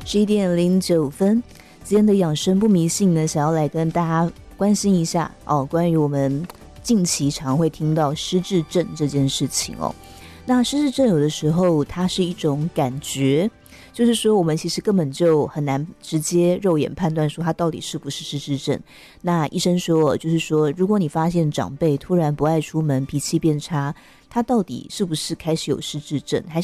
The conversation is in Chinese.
11:09，今天的养生不迷信呢，想要来跟大家关心一下关于我们近期常会听到失智症这件事情那失智症有的时候它是一种感觉，就是说我们其实根本就很难直接肉眼判断说它到底是不是失智症。那医生说，就是说如果你发现长辈突然不爱出门，脾气变差，他到底是不是开始有失智症，还